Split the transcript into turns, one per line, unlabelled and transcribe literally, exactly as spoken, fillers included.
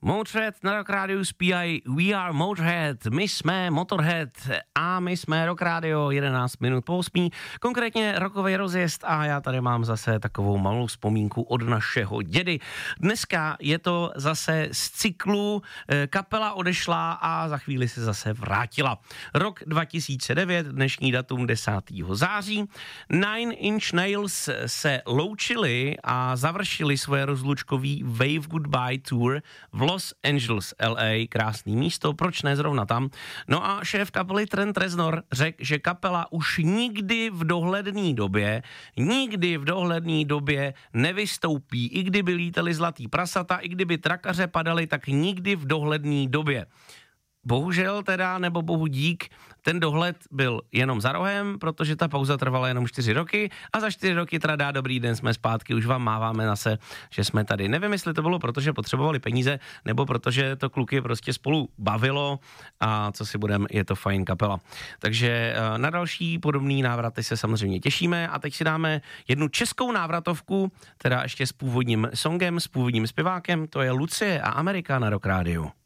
Motorhead na Rock Radio zpívají We are Motorhead, my jsme Motorhead a my jsme Rock Radio jedenáct minut po osmí, konkrétně rokový rozjezd a já tady mám zase takovou malou vzpomínku od našeho dědy. Dneska je to zase z cyklu kapela odešla a za chvíli se zase vrátila. Rok dva tisíce devět, dnešní datum desátého září. Nine Inch Nails se loučili a završili svoje rozlučkový Wave Goodbye Tour v Los Angeles, L A, krásný místo, proč ne zrovna tam. No a šéf kapely Trent Reznor řekl, že kapela už nikdy v dohledné době, nikdy v dohledné době nevystoupí, i kdyby lítali zlatý prasata, i kdyby trakaře padaly, tak nikdy v dohledné době. Bohužel teda, nebo bohu dík, ten dohled byl jenom za rohem, protože ta pauza trvala jenom čtyři roky a za čtyři roky teda dá dobrý den, jsme zpátky, už vám máváme na se, že jsme tady. Nevím, jestli to bylo, protože potřebovali peníze, nebo protože to kluky prostě spolu bavilo a co si budem, je to fajn kapela. Takže na další podobný návraty se samozřejmě těšíme a teď si dáme jednu českou návratovku, teda ještě s původním songem, s původním zpěvákem, to je Lucie a Amerika na Rock Radio.